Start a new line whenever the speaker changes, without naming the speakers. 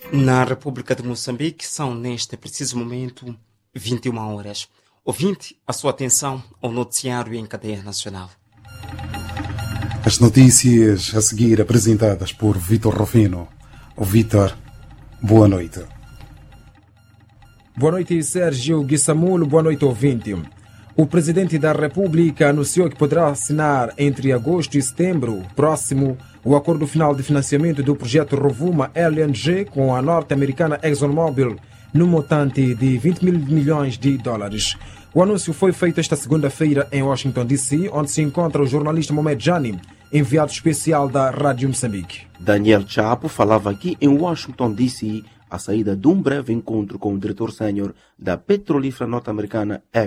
Na República de Moçambique são, neste preciso momento, 21 horas. Ouvinte, a sua atenção ao noticiário em cadeia nacional.
As notícias a seguir apresentadas por Vítor Rufino. Vítor, boa noite.
Boa noite, Sérgio Guissamulo. Boa noite, ouvinte. O Presidente da República anunciou que poderá assinar entre agosto e setembro próximo o acordo final de financiamento do projeto Rovuma LNG com a norte-americana ExxonMobil no montante de 20 mil milhões de dólares. O anúncio foi feito esta segunda-feira em Washington, D.C., onde se encontra o jornalista Mohamed Jani, enviado especial da Rádio Moçambique.
Daniel Chapo falava aqui em Washington, D.C., à saída de um breve encontro com o diretor sênior da petrolífera norte-americana Exxon.